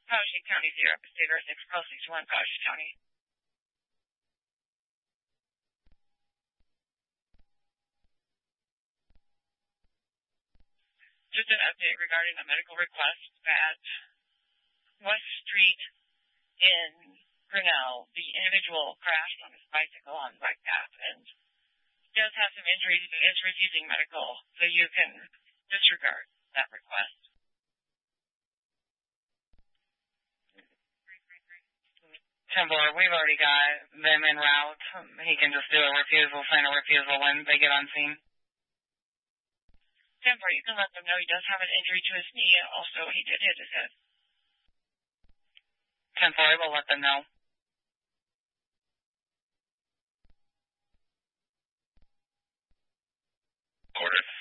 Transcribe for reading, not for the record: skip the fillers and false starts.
Powashik County, Sierra State 6, Pro 61, Powashik County. Just an update regarding a medical request at West Street in Grinnell. The individual crashed on his bicycle on the bike path and does have some injuries and is refusing medical, so you can disregard that request. 10-4, we've already got them en route. He can just do a refusal, sign a refusal when they get on scene. 10-4, you can let them know he does have an injury to his knee, and also he did hit his head. 10-4, I will let them know. Order.